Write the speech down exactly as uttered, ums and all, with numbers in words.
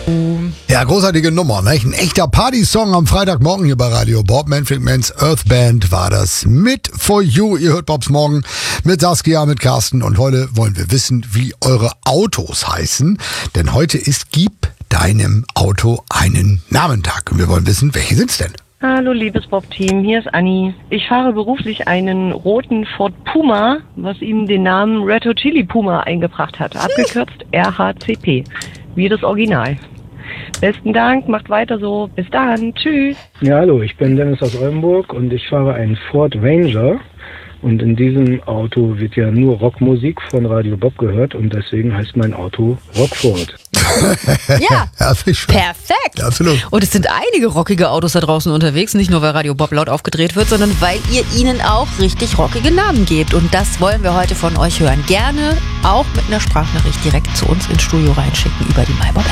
Ja, großartige Nummer, ne? Ein echter Party-Song am Freitagmorgen hier bei Radio Bob. Manfred Manns Earth Band war das mit For You. Ihr hört Bobs Morgen mit Saskia, mit Carsten. Und heute wollen wir wissen, wie eure Autos heißen. Denn heute ist Gib deinem Auto einen Namentag. Und wir wollen wissen, welche sind's denn? Hallo liebes Bob-Team, hier ist Anni. Ich fahre beruflich einen roten Ford Puma, was ihm den Namen Red Hot Chili Puma eingebracht hat. Abgekürzt R H C P, wie das Original. Besten Dank, macht weiter so. Bis dann, tschüss. Ja, hallo, ich bin Dennis aus Oldenburg und ich fahre einen Ford Ranger. Und in diesem Auto wird ja nur Rockmusik von Radio Bob gehört und deswegen heißt mein Auto Rockford. Ja, Ja, finde ich schön. perfekt. Ja, absolut. Und es sind einige rockige Autos da draußen unterwegs, nicht nur weil Radio Bob laut aufgedreht wird, sondern weil ihr ihnen auch richtig rockige Namen gebt. Und das wollen wir heute von euch hören. Gerne auch mit einer Sprachnachricht direkt zu uns ins Studio reinschicken über die MyBob App.